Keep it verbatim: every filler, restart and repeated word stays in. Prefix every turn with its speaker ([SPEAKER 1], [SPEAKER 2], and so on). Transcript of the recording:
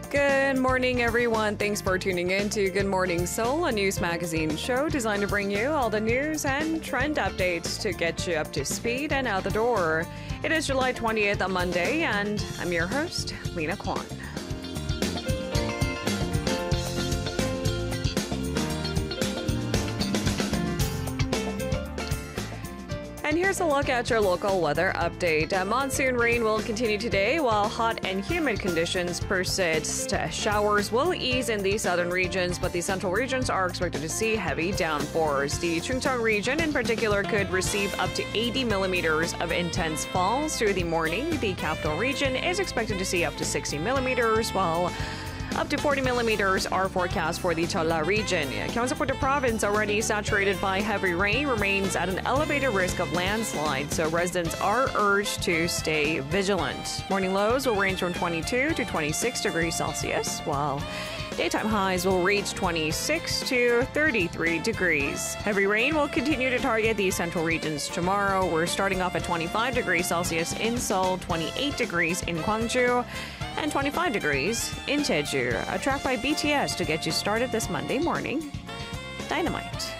[SPEAKER 1] Good morning, everyone. Thanks for tuning in to Good Morning Seoul, a news magazine show designed to bring you all the news and trend updates to get you up to speed and out the door. It is July twentieth, a Monday, and I'm your host, Lena Kwan. And here's a look at your local weather update. Uh, monsoon rain will continue today while hot and humid conditions persist. Uh, showers will ease in the southern regions, but the central regions are expected to see heavy downpours. The Chungcheong region in particular could receive up to eighty millimeters of intense falls through the morning. The capital region is expected to see up to sixty millimeters, while up to forty millimeters are forecast for the Jeolla region. Gyeongsang-pukto province, already saturated by heavy rain, remains at an elevated risk of landslide, so residents are urged to stay vigilant. Morning lows will range from twenty-two to twenty-six degrees Celsius, while daytime highs will reach twenty-six to thirty-three degrees. Heavy rain will continue to target the central regions tomorrow. We're starting off at twenty-five degrees Celsius in Seoul, twenty-eight degrees in Gwangju, and twenty-five degrees in Jeju. A track by B T S to get you started this Monday morning. Dynamite.